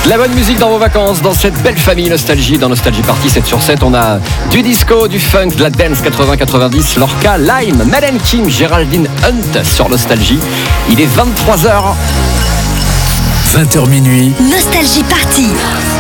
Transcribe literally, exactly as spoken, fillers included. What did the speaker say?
La bonne musique dans vos vacances, dans cette belle famille Nostalgie, dans Nostalgie Party sept sur sept, on a du disco, du funk, de la dance quatre-vingts quatre-vingt-dix, Lorca, Lime, Mad Kim, Géraldine Hunt sur Nostalgie. Il est vingt-trois heures. vingt heures minuit. Nostalgie Party.